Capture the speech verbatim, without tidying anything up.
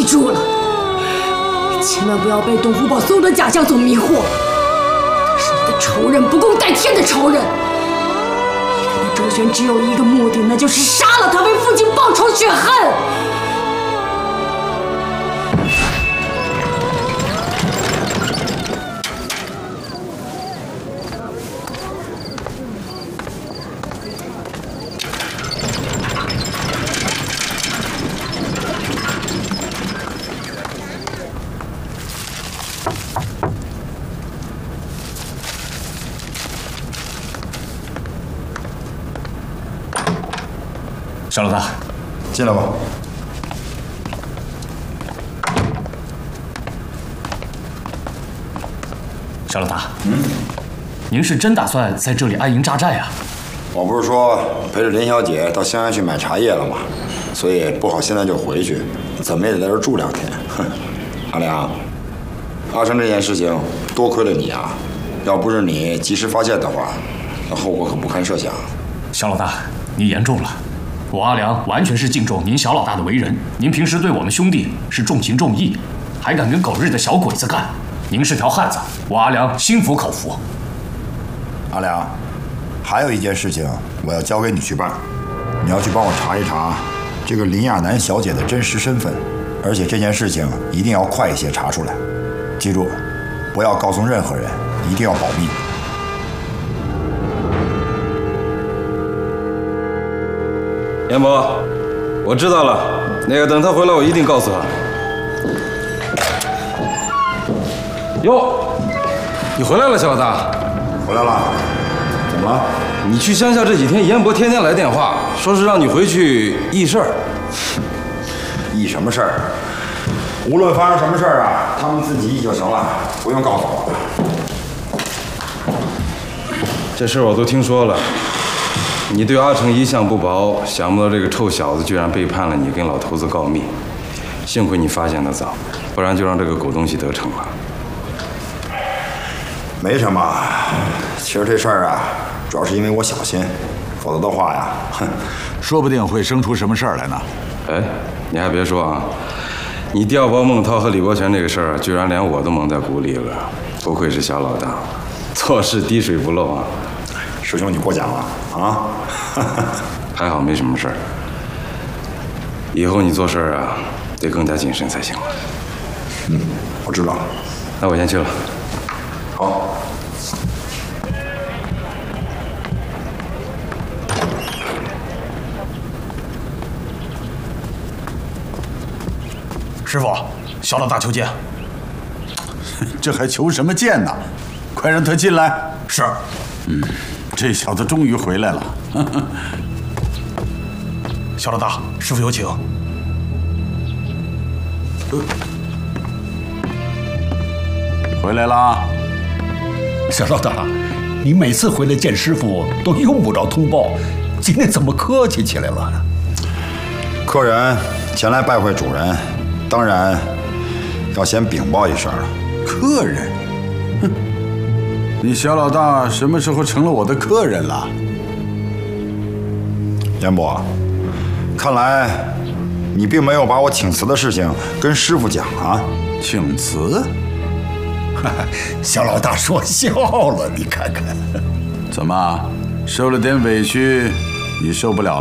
记住了，千万不要被董福宝所有的假象所迷惑。他是你的仇人，不共戴天的仇人。你跟周旋只有一个目的，那就是杀了他，为父亲报仇雪恨。 邵老大， 进来吧。 邵老大，嗯，您是真打算在这里安营扎寨啊？ 我不是说陪着林小姐到襄阳去买茶叶了吗？所以不好现在就回去，怎么也得在这住两天。哼，阿良，阿成这件事情多亏了你啊！要不是你及时发现的话，那后果可不堪设想。 邵老大，您言重了。 我阿良完全是敬重您小老大的为人，您平时对我们兄弟是重情重义，还敢跟狗日的小鬼子干，您是条汉子，我阿良心服口服。 阿良，还有一件事情我要交给你去办，你要去帮我查一查这个林亚楠小姐的真实身份，而且这件事情一定要快一些查出来。记住，不要告诉任何人，一定要保密。 严伯，我知道了，那个等他回来，我一定告诉他。哟，你回来了，小老大。 回来了，怎么了？ 你去乡下这几天，严伯天天来电话，说是让你回去议事儿。 议什么事儿？无论发生什么事儿啊，他们自己议就行了，不用告诉我。 这事儿我都听说了。 你对阿成一向不薄，想不到这个臭小子居然背叛了你，跟老头子告密。幸亏你发现的早，不然就让这个狗东西得逞了。 没什么，其实这事儿啊，主要是因为我小心，否则的话呀，哼， 说不定会生出什么事儿来呢。 哎，你还别说啊，你调包孟涛和李伯全这个事儿，居然连我都蒙在鼓里了。不愧是小老大，做事滴水不漏啊。 师兄，你过奖了啊！ 还好没什么事儿。以后你做事儿啊，得更加谨慎才行了。 嗯，我知道了。 那我先去了。 好。 师傅，小老大求见。这还求什么见呢？快让他进来。是。嗯。 这小子终于回来了，小老大，师傅有请。呃，回来啦， 小老大，你每次回来见师傅都用不着通报，今天怎么客气起来了？ 客人前来拜会主人，当然要先禀报一声了。 客人，哼。 你小老大什么时候成了我的客人了？ 严伯，看来你并没有把我请辞的事情跟师傅讲啊。 请辞？ 小老大说笑了，你看看。 怎么，受了点委屈，你受不了